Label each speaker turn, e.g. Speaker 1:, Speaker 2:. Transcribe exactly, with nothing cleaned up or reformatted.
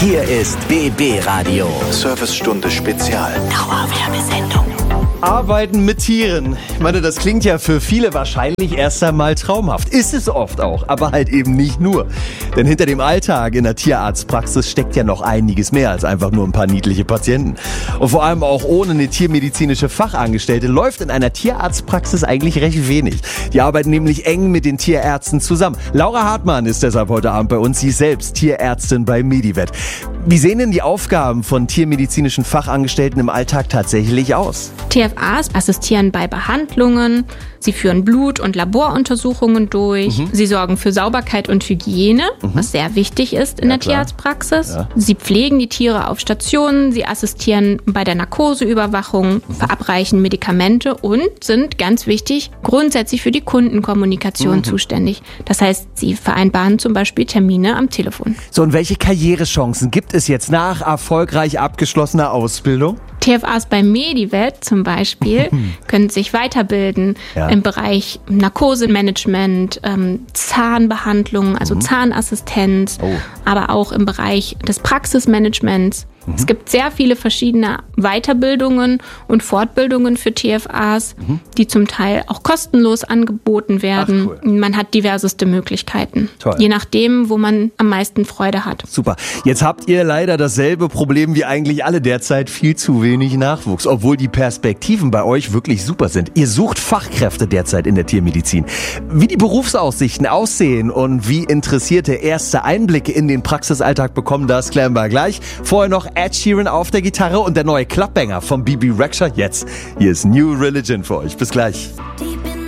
Speaker 1: Hier ist B B Radio.
Speaker 2: Servicestunde Spezial.
Speaker 1: Dauerwerbesendung.
Speaker 3: Arbeiten mit Tieren. Ich meine, das klingt ja für viele wahrscheinlich erst einmal traumhaft. Ist es oft auch, aber halt eben nicht nur. Denn hinter dem Alltag in der Tierarztpraxis steckt ja noch einiges mehr als einfach nur ein paar niedliche Patienten. Und vor allem auch ohne eine tiermedizinische Fachangestellte läuft in einer Tierarztpraxis eigentlich recht wenig. Die arbeiten nämlich eng mit den Tierärzten zusammen. Laura Hartmann ist deshalb heute Abend bei uns. Sie ist selbst Tierärztin bei Medivet. Wie sehen denn die Aufgaben von tiermedizinischen Fachangestellten im Alltag tatsächlich aus?
Speaker 4: T F As assistieren bei Behandlungen, sie führen Blut- und Laboruntersuchungen durch, mhm. sie sorgen für Sauberkeit und Hygiene, mhm. was sehr wichtig ist in ja, der klar. Tierarztpraxis. Ja. Sie pflegen die Tiere auf Stationen, sie assistieren bei der Narkoseüberwachung, mhm. verabreichen Medikamente und sind, ganz wichtig, grundsätzlich für die Kundenkommunikation mhm. zuständig. Das heißt, sie vereinbaren zum Beispiel Termine am Telefon.
Speaker 3: So, und welche Karrierechancen gibt es jetzt nach erfolgreich abgeschlossener Ausbildung?
Speaker 4: T F As bei Medivet zum Beispiel können sich weiterbilden ja. im Bereich Narkosemanagement, ähm, Zahnbehandlung, also mhm. Zahnassistenz, oh. aber auch im Bereich des Praxismanagements. Mhm. Es gibt sehr viele verschiedene Weiterbildungen und Fortbildungen für T F As, mhm. die zum Teil auch kostenlos angeboten werden. Ach, cool. Man hat diverseste Möglichkeiten, Toll. je nachdem, wo man am meisten Freude hat.
Speaker 3: Super. Jetzt habt ihr leider dasselbe Problem wie eigentlich alle derzeit, viel zu wenig Nachwuchs, obwohl die Perspektiven bei euch wirklich super sind. Ihr sucht Fachkräfte derzeit in der Tiermedizin. Wie die Berufsaussichten aussehen und wie Interessierte erste Einblicke in den Praxisalltag bekommen, das klären wir gleich. Vorher noch Ed Sheeran auf der Gitarre und der neue Clubbanger von Bebe Rexha jetzt. Hier ist New Religion für euch. Bis gleich.
Speaker 5: Deep in